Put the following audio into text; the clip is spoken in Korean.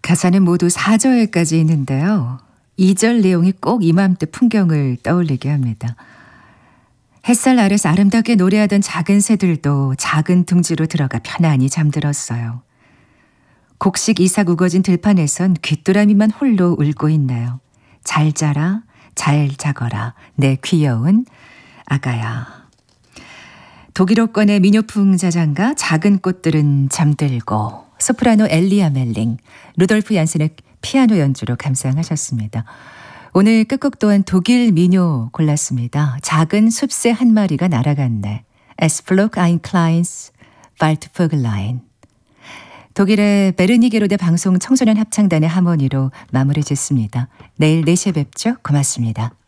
가사는 모두 4절까지 있는데요. 2절 내용이 꼭 이맘때 풍경을 떠올리게 합니다. 햇살 아래서 아름답게 노래하던 작은 새들도 작은 둥지로 들어가 편안히 잠들었어요. 곡식 이삭 우거진 들판에선 귀뚜라미만 홀로 울고 있나요. 잘 자라, 잘 자거라, 내 귀여운 아가야. 독일어권의 민요풍 자장가 작은 꽃들은 잠들고 소프라노 엘리아 멜링, 루돌프 얀센의 피아노 연주로 감상하셨습니다. 오늘 끝곡 또한 독일 민요 골랐습니다. 작은 숲새 한 마리가 날아갔네. Es flog ein kleines Waldvögelein. 독일의 베르니게로데 방송 청소년 합창단의 하모니로 마무리 짓습니다. 내일 4시에 뵙죠. 고맙습니다.